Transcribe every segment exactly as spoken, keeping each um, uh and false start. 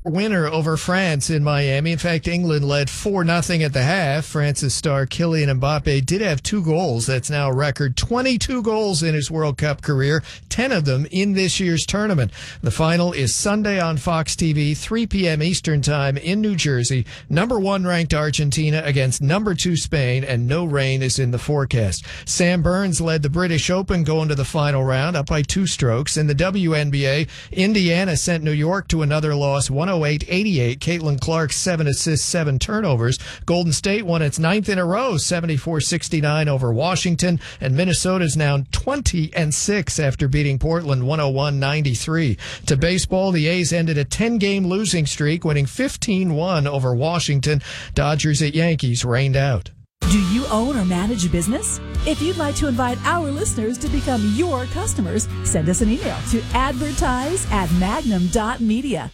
Winner over France in Miami. In fact, England led four nothing at the half. France's star Kylian Mbappe did have two goals. That's now a record twenty-two goals in his World Cup career, ten of them in this year's tournament. The final is Sunday on Fox T V, three p.m. Eastern Time in New Jersey. Number one ranked Argentina against number two Spain, and no rain is in the forecast. Sam Burns led the British Open going to the final round, up by two strokes. In the W N B A, Indiana sent New York to another loss, one oh eight eighty-eight. Caitlin Clark, seven assists, seven turnovers. Golden State won its ninth in a row, seventy-four sixty-nine over Washington, and Minnesota's now twenty and six after beating Portland one oh one ninety-three. To baseball, the A's ended a ten-game losing streak, winning fifteen one over Washington. Dodgers at Yankees rained out. Do you own or manage a business? If you'd like to invite our listeners to become your customers, send us an email to advertise at magnum dot media.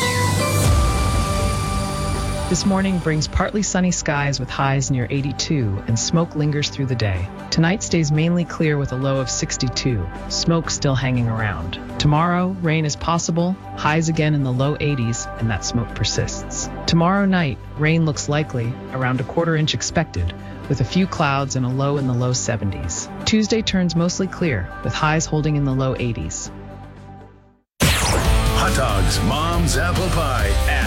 This morning brings partly sunny skies with highs near eighty-two, and smoke lingers through the day. Tonight stays mainly clear with a low of sixty-two, smoke still hanging around. Tomorrow, rain is possible, highs again in the low eighties, and that smoke persists. Tomorrow night, rain looks likely, around a quarter inch expected, with a few clouds and a low in the low seventies. Tuesday turns mostly clear, with highs holding in the low eighties. Hot Dogs Mom's Apple Pie.